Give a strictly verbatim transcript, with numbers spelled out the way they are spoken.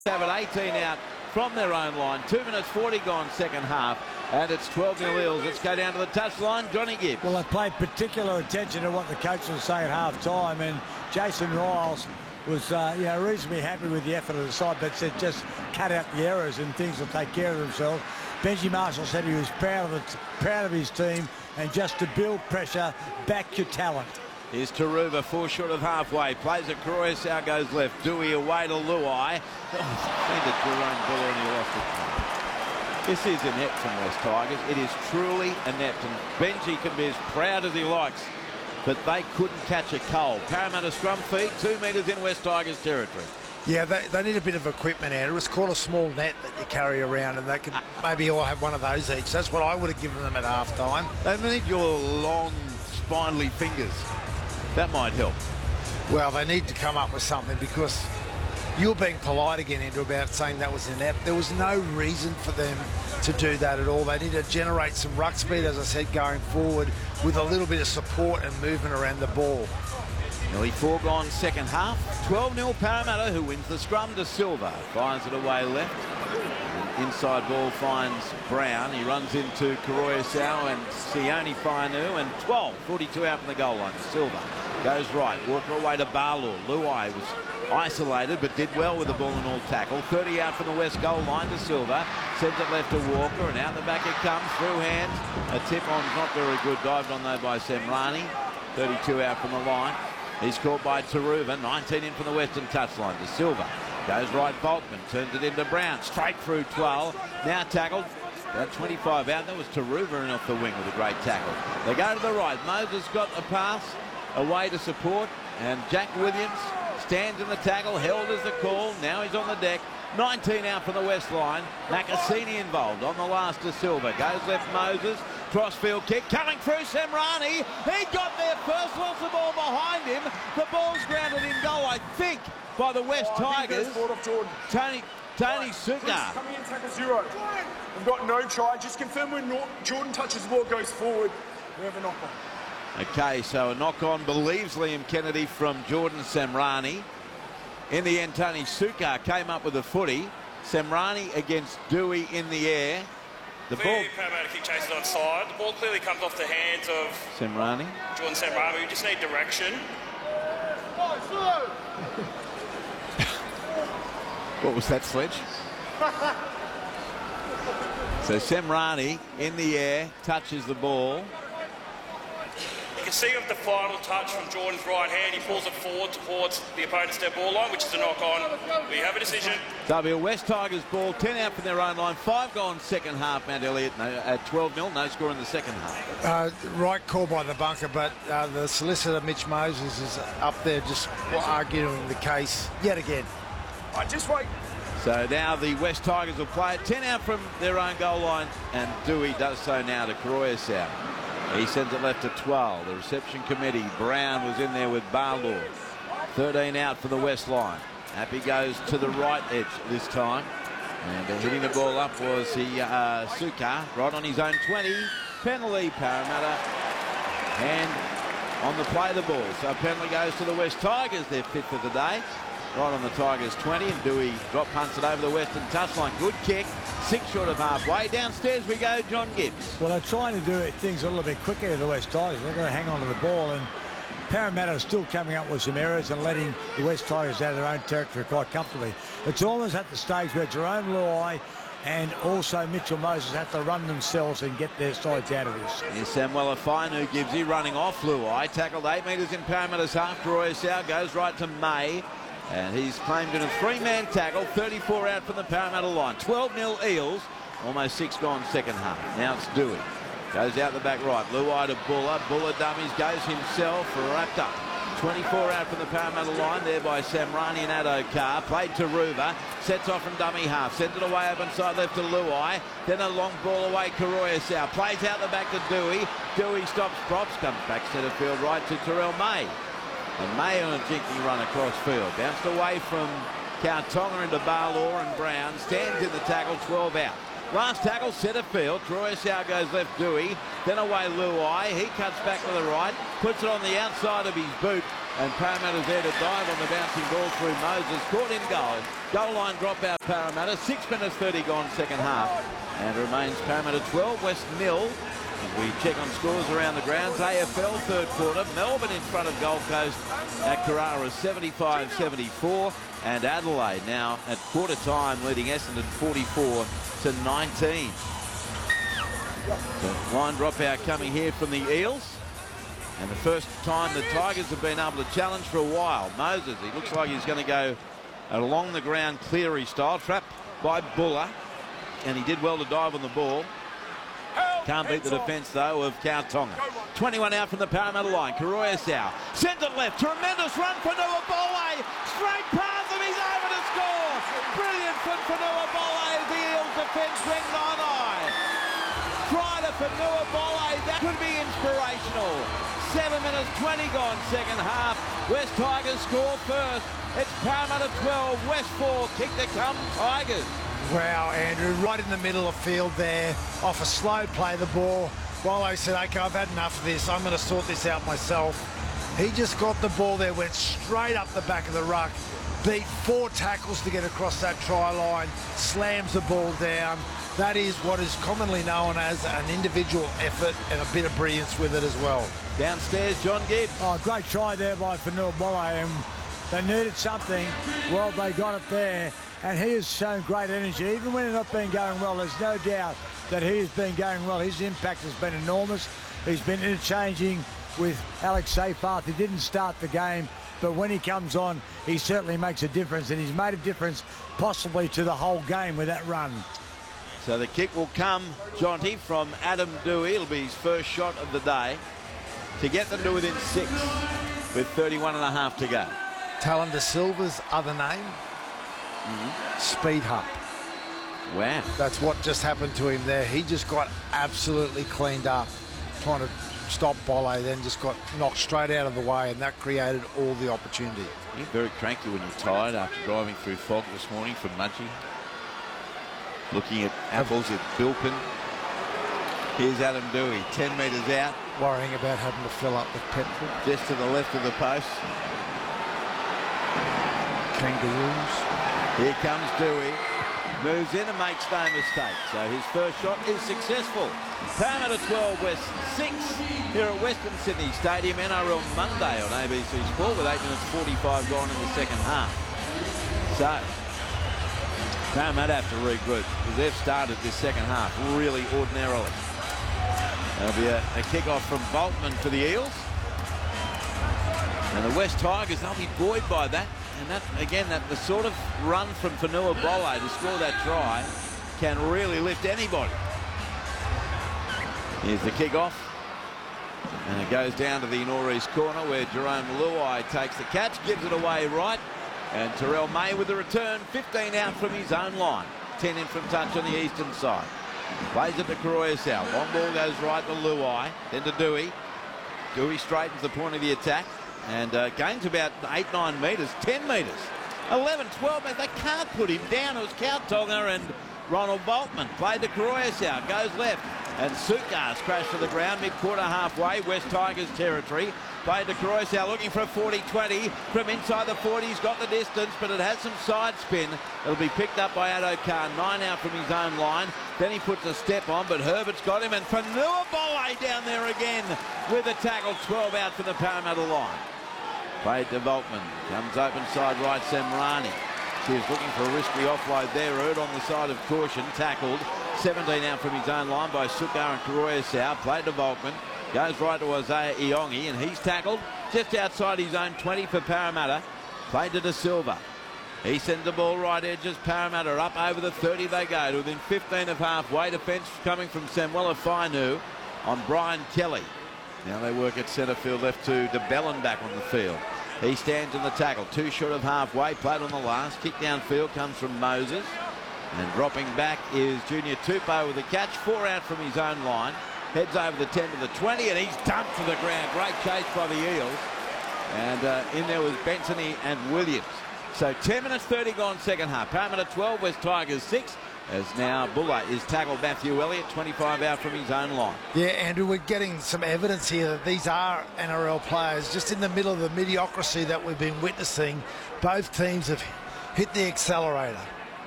Have it eighteen out from their own line. Two minutes forty gone second half, and it's twelve nil Eels. Let's go down to the touchline. Johnny Gibbs. Well, they paid particular attention to what the coach was saying at half time, and Jason Riles was uh, you know, reasonably happy with the effort of the side, but said just cut out the errors and things will take care of themselves. Benji Marshall said he was proud of it, proud of his team, and just to build pressure, back your talent. Here's Taruva, four short of halfway. Plays at Koroisau, goes left. Dewey away to Luai. Oh, seen the Jerome Buller and he lost it. This is inept from West Tigers. It is truly inept. And Benji can be as proud as he likes, but they couldn't catch a cold. Parramatta scrum feet, two metres in West Tigers territory. Yeah, they, they need a bit of equipment, Andrew. It's called a small net that you carry around, and they could maybe all have one of those each. That's what I would have given them at half time. They need your long, spindly fingers. That might help. Well, they need to come up with something, because you're being polite again, Andrew, about saying that was inept. There was no reason for them to do that at all. They need to generate some ruck speed, as I said, going forward with a little bit of support and movement around the ball. Nearly four gone second half. twelve nil Parramatta, who wins the scrum to Silva. Fires it away left. Inside ball finds Brown. He runs into Koroisau and Sione Fainu, and twelve forty-two out from the goal line to Silva. Goes right. Walker away to Barlow. Luai was isolated but did well with the ball and all tackle. thirty out from the west goal line to Silva. Sends it left to Walker, and out the back it comes through hands. A tip on's not very good. Dived on though by Semrani. thirty-two out from the line. He's caught by Taruva. nineteen in from the western touchline to Silva. Goes right, Boltman, turns it into Brown, straight through twelve, now tackled, about twenty-five out. That was Taruva in off the wing with a great tackle. They go to the right. Moses got a pass away to support, and Jack Williams stands in the tackle, held as the call. Now he's on the deck. nineteen out from the west line. Macassini involved on the last to Silva. Goes left, Moses. Crossfield kick coming through Semrani. He got there first, lost the ball behind him. The ball's grounded in goal, I think, by the West oh, Tigers. Tony Tony Suka. Coming in, tackle zero. We've got no try. Just confirm when Jordan touches the ball, goes forward. We have a knock on. Okay, so a knock on, believes Liam Kennedy from Jordan Semrani. In the end, Tony Suka came up with a footy. Semrani against Dewey in the air. The clearly, ball. Parramatta keep chasing on side. The ball clearly comes off the hands of Semrani. Jordan Semrani. We just need direction. What was that, Sledge? So Semrani in the air touches the ball. You can see with the final touch from Jordan's right hand, he pulls it forward towards the opponent's dead ball line, which is a knock on. We have a decision. W West Tigers ball, ten out from their own line, five gone second half. Mount Elliott no, at twelve nil, no score in the second half. Uh, right call by the bunker, but uh, the solicitor Mitch Moses is up there just arguing the case yet again. I just wait. So now the West Tigers will play it, ten out from their own goal line, and Dewey does so now to Koroisau. He sends it left to twelve. The reception committee, Brown was in there with Barlow. thirteen out for the west line. Happy goes to the right edge this time. And uh, hitting the ball up was he, uh, Suka, right on his own twenty. Penalty, Parramatta. And on the play of the ball. So penalty goes to the West Tigers, their fifth of the day. Right on the Tigers twenty, and Dewey drop punts it over the western touchline. Good kick, six short of halfway. Downstairs we go, John Gibbs. Well, they're trying to do things a little bit quicker, the West Tigers. They're going to hang on to the ball, and Parramatta are still coming up with some errors and letting the West Tigers out of their own territory quite comfortably. It's almost at the stage where Jerome Luai and also Mitchell Moses have to run themselves and get their sides out of this. Here's Samuel Fainu gives he running off Luai. Tackled eight metres in Parramatta's half. Koroisau goes right to May. And he's claimed in a three-man tackle, thirty-four out from the Parramatta line. twelve nil Eels, almost six gone second half. Now it's Dewey. Goes out the back right. Luai to Buller. Buller dummies, goes himself, wrapped up. twenty-four out from the Parramatta line there by Semrani and Addo-Carr. Played to Ruva. Sets off from dummy half. Sends it away up inside left to Luai. Then a long ball away, Koroisau. Plays out the back to Dewey. Dewey stops props, comes back centre field right to Terrell May. And May on a jinky run across field. Bounced away from Kautonga into Barlow, and Brown stands in the tackle, twelve out. Last tackle, centre field. Koroisau goes left, Dewey. Then away Luai. He cuts back to the right, puts it on the outside of his boot, and Parramatta's there to dive on the bouncing ball through Moses. Caught in goal. Goal line dropout Parramatta. six minutes thirty gone second half. And it remains Parramatta twelve, West nil. We check on scores around the grounds. A F L third quarter. Melbourne in front of Gold Coast at Carrara seventy-five seventy-four. And Adelaide now at quarter time leading Essendon forty-four to nineteen. So line dropout coming here from the Eels. And the first time the Tigers have been able to challenge for a while. Moses, he looks like he's going to go along the ground Cleary style. Trapped by Buller. And he did well to dive on the ball. Can't beat the defence, though, of Kautonga. twenty-one out from the Parramatta line. Karoyasau sent it left. Tremendous run for Nuabole. Straight past him. He's over to score. Brilliant foot for Nuabole. The Eels defence went nine-eye. Try for Nuabole. That could be inspirational. seven minutes twenty gone second half. West Tigers score first. It's Parramatta twelve, West four. Kick to come, Tigers. Wow, Andrew, right in the middle of field there, off a slow play the ball. Wolo said, OK, I've had enough of this. I'm going to sort this out myself. He just got the ball there, went straight up the back of the ruck, beat four tackles to get across that try line, slams the ball down. That is what is commonly known as an individual effort and a bit of brilliance with it as well. Downstairs, John Gibbs. Oh, great try there by Fonua-Mola, and they needed something. Well, they got it there, and he has shown great energy. Even when it's not been going well, there's no doubt that he has been going well. His impact has been enormous. He's been interchanging with Alex Seyfarth. He didn't start the game, but when he comes on, he certainly makes a difference, and he's made a difference possibly to the whole game with that run. So the kick will come, Jonty, from Adam Dewey. It'll be his first shot of the day to get them to within six with thirty-one and a half to go. Talon De Silva's other name, Mm-hmm. Speed Hump. Wow. That's what just happened to him there. He just got absolutely cleaned up trying to stop Bolle, then just got knocked straight out of the way, and that created all the opportunity. You're very cranky when you're tired after driving through fog this morning from Mudgee. Looking at apples at Bilpin. Here's Adam Dewey, ten metres out. Worrying about having to fill up with petrol. Just to the left of the post. Kangaroos. Here comes Dewey. Moves in and makes no mistake. So his first shot is successful. Parramatta twelve, West six here at Western Sydney Stadium. N R L Monday on A B C Sport with eight minutes forty-five gone in the second half. So Parramatta have to regroup because they've started this second half really ordinarily. There'll be a, a kick-off from Boltman for the Eels. And the West Tigers, they'll be buoyed by that. And that, again, that the sort of run from Fonua-Bolle to score that try can really lift anybody. Here's the kick-off. And it goes down to the northeast corner where Jerome Luai takes the catch, gives it away right. And Terrell May with the return, fifteen out from his own line. ten in from touch on the eastern side. Plays it to Karoyasau. Long ball goes right to Luai, then to Dewey. Dewey straightens the point of the attack and uh, gains about eight, nine metres, ten metres. eleven, twelve, they can't put him down. It was Kautonga and Ronald Boltman. Played to Karoyasau, goes left. And Sukas crashed to the ground mid-quarter halfway, West Tigers territory. Played to Karoyasau looking for a forty twenty from inside the forty. He's got the distance, but it has some side spin. It'll be picked up by Addo Carr, nine out from his own line. Then he puts a step on, but Herbert's got him. And Fonua-Bolle down there again with a tackle, twelve out from the Parramatta line. Played to Volkman, comes open side right, Semrani. She was looking for a risky offload there. Erd on the side of caution, tackled. seventeen out from his own line by Sukar and Karoyasau. Played to Volkman. Goes right to Isaiah Iongi, and he's tackled just outside his own twenty for Parramatta. Played to De Silva. He sends the ball right edges. Parramatta up over the thirty they go to within fifteen of halfway. Defence coming from Samuela Fainu on Brian Kelly. Now they work at centre field left to De Bellin back on the field. He stands in the tackle. Two short of halfway. Played on the last. Kick downfield comes from Moses. And dropping back is Junior Tupou with the catch. Four out from his own line. Heads over the ten to the twenty, and he's dumped to the ground. Great chase by the Eels. And uh, in there was Bensony and Williams. So ten minutes thirty gone second half. Parramatta twelve, West Tigers six. As now Buller is tackled Matthew Elliott, twenty-five out from his own line. Yeah, Andrew, we're getting some evidence here that these are N R L players. Just in the middle of the mediocrity that we've been witnessing, both teams have hit the accelerator.